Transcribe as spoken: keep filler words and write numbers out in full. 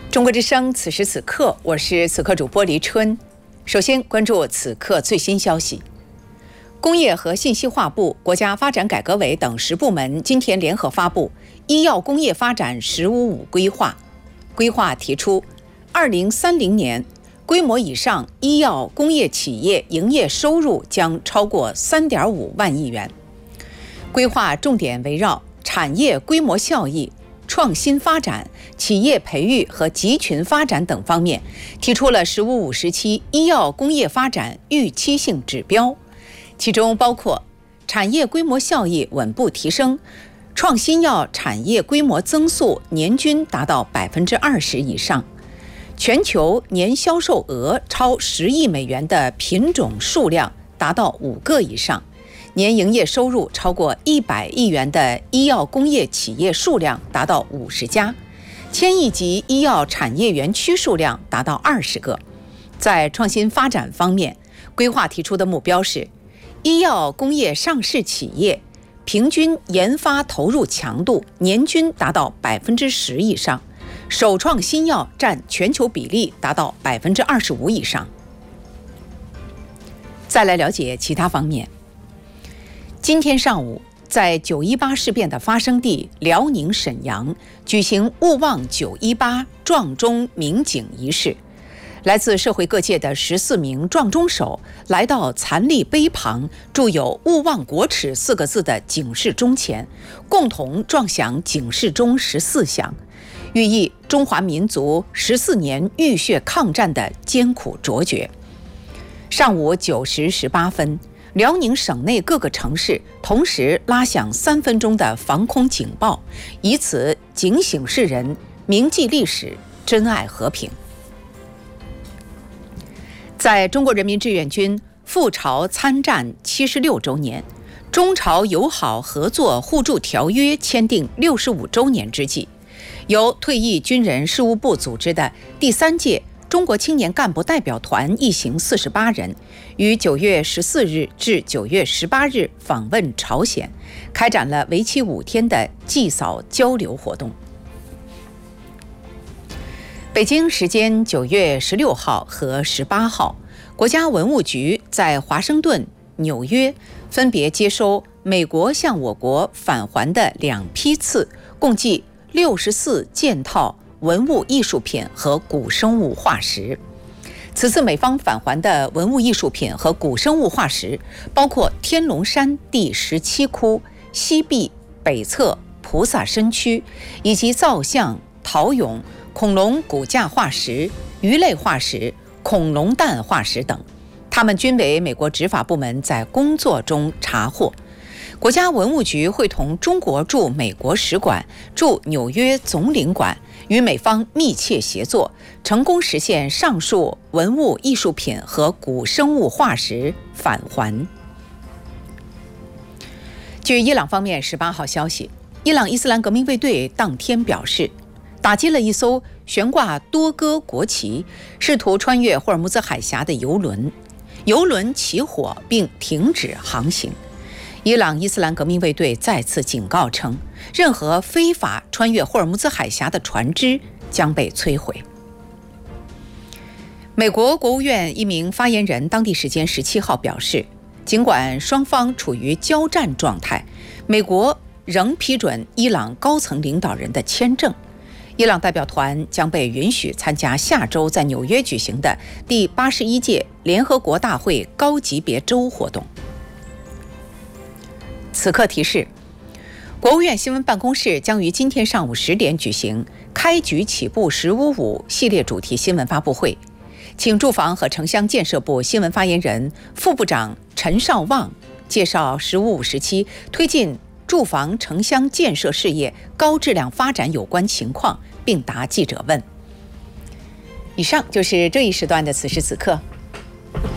中国之声，此时此刻，我是此刻主播黎春。首先关注此刻最新消息。工业和信息化部、国家发展改革委等十部门今天联合发布《医药工业发展“十五五”规划》。规划提出，二零三零年规模以上医药工业企业营业收入将超过三点五万亿元。规划重点围绕产业规模效益、创新发展、企业培育和集群发展等方面，提出了“十五五”时期医药工业发展预期性指标，其中包括产业规模效益稳步提升，创新药产业规模增速年均达到百分之二十以上，全球年销售额超十亿美元的品种数量达到五个以上。年营业收入超过一百亿元的医药工业企业数量达到五十家，千亿级医药产业园区数量达到二十个。在创新发展方面，规划提出的目标是，医药工业上市企业平均研发投入强度年均达到百分之十以上，首创新药占全球比例达到百分之二十五以上。再来了解其他方面。今天上午，在九一八事变的发生地辽宁沈阳举行勿忘九一八撞钟鸣警仪式。来自社会各界的十四名撞钟手来到残立碑旁铸有勿忘国耻四个字的警示钟前，共同撞响警示钟十四响，寓意中华民族十四年浴血抗战的艰苦卓绝。上午九时十八分，辽宁省内各个城市同时拉响三分钟的防空警报，以此警醒世人，铭记历史，珍爱和平。在中国人民志愿军赴朝参战七十六周年、中朝友好合作互助条约签订六十五周年之际，由退役军人事务部组织的第三届中国青年干部代表团一行四十八人，于九月十四日至九月十八日访问朝鲜，开展了为期五天的祭扫交流活动。北京时间九月十六号和十八号，国家文物局在华盛顿、纽约分别接收美国向我国返还的两批次，共计六十四件套文物艺术品和古生物化石。此次美方返还的文物艺术品和古生物化石包括天龙山第十七窟西壁北侧菩萨身躯，以及造像、陶俑、恐龙骨架化石、鱼类化石、恐龙蛋化石等，它们均为美国执法部门在工作中查获。国家文物局会同中国驻美国使馆、驻纽约总领馆与美方密切协作，成功实现上述文物艺术品和古生物化石返还。据伊朗方面十八号消息，伊朗伊斯兰革命卫队当天表示，打击了一艘悬挂多哥国旗、试图穿越霍尔木兹海峡的油轮，油轮起火并停止航行。伊朗伊斯兰革命卫队再次警告称，任何非法穿越霍尔木兹海峡的船只将被摧毁。美国国务院一名发言人当地时间十七号表示，尽管双方处于交战状态，美国仍批准伊朗高层领导人的签证。伊朗代表团将被允许参加下周在纽约举行的第八十一届联合国大会高级别周活动。此刻提示，国务院新闻办公室将于今天上午十点举行开局起步十五五系列主题新闻发布会，请住房和城乡建设部新闻发言人、副部长陈绍旺介绍十五五时期推进住房城乡建设事业高质量发展有关情况，并答记者问。以上就是这一时段的此时此刻。